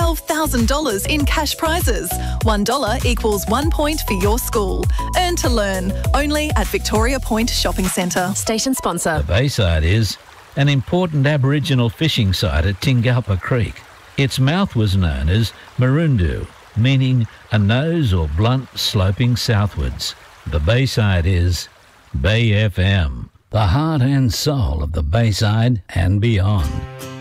$12,000 in cash prizes. $1 equals 1 point for your school. Earn to learn, only at Victoria Point Shopping Centre. Station sponsor. The Bayside is an important Aboriginal fishing site at Tingalpa Creek. Its mouth was known as Marundu, meaning a nose or blunt sloping southwards. The Bayside is Bay FM, the heart and soul of the Bayside and beyond.